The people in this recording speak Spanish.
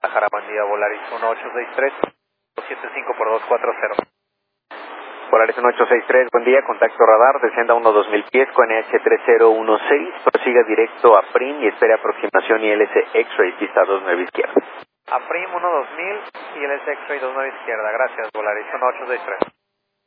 Guadalajara, Volaris 1863, 75 por 240. Volaris 1863, buen día, contacto radar, descienda 2000 pies con NH3016, prosiga directo a PRIM y espere aproximación ILS X-Ray, pista 29 izquierda. A PRIM 2000 y ILS X-Ray 29 izquierda, gracias, Volaris 1863.